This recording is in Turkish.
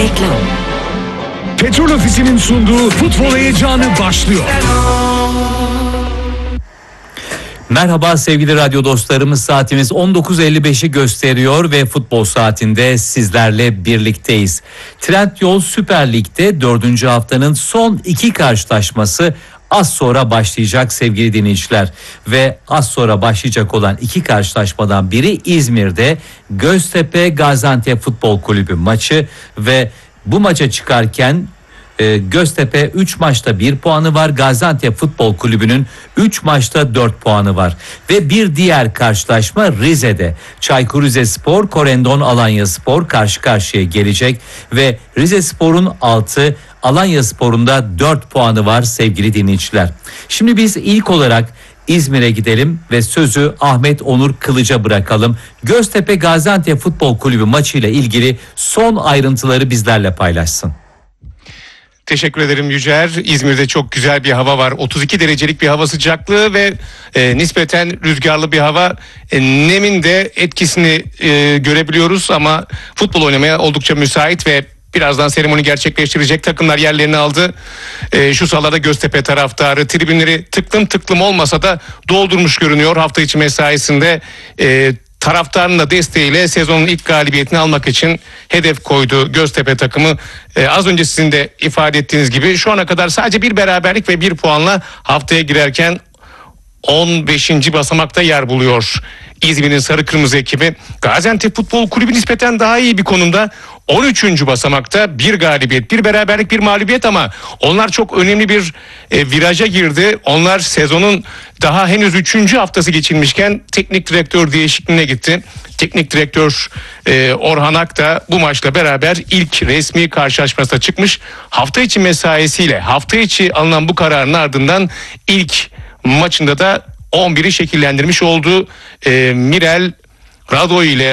Reklam. Petrol Ofisi'nin sunduğu futbol heyecanı başlıyor. Merhaba sevgili radyo dostlarımız, saatimiz 19.55'i gösteriyor ve futbol saatinde sizlerle birlikteyiz. Trendyol Süper Lig'de 4. haftanın son 2 karşılaşması az sonra başlayacak sevgili dinleyiciler. Ve az sonra başlayacak olan 2 karşılaşmadan biri İzmir'de Göztepe Gaziantep Futbol Kulübü maçı ve bu maça çıkarken Göztepe 3 maçta 1 puanı var. Gaziantep Futbol Kulübü'nün 3 maçta 4 puanı var. Ve bir diğer karşılaşma Rize'de. Çaykur Rizespor, Korendon Alanyaspor karşı karşıya gelecek. Ve Rizespor'un 6, Alanyaspor'un da 4 puanı var sevgili dinleyiciler. Şimdi biz ilk olarak İzmir'e gidelim ve sözü Ahmet Onur Kılıç'a bırakalım. Göztepe Gaziantep Futbol Kulübü maçıyla ilgili son ayrıntıları bizlerle paylaşsın. Teşekkür ederim Yücer. İzmir'de çok güzel bir hava var. 32 derecelik bir hava sıcaklığı ve nispeten rüzgarlı bir hava. Nemin de etkisini görebiliyoruz ama futbol oynamaya oldukça müsait ve birazdan seremoni gerçekleştirecek takımlar yerlerini aldı. Şu sahada Göztepe taraftarı tribünleri tıklım tıklım olmasa da doldurmuş görünüyor. Hafta içi mesaisinde taraftarın da desteğiyle sezonun ilk galibiyetini almak için hedef koydu Göztepe takımı. Az önce sizin de ifade ettiğiniz gibi şu ana kadar sadece bir beraberlik ve 1 puanla haftaya girerken 15. basamakta yer buluyor İzmir'in sarı kırmızı ekibi. Gaziantep Futbol Kulübü nispeten daha iyi bir konumda. 13. basamakta 1 galibiyet, 1 beraberlik, 1 mağlubiyet ama onlar çok önemli bir viraja girdi. Onlar sezonun daha henüz 3. haftası geçilmişken teknik direktör değişikliğine gitti. Teknik direktör Orhan Ak da bu maçla beraber ilk resmi karşılaşmasına çıkmış. Hafta içi mesaisiyle hafta içi alınan bu kararın ardından ilk maçında da 11'i şekillendirmiş oldu. Mirel Rado ile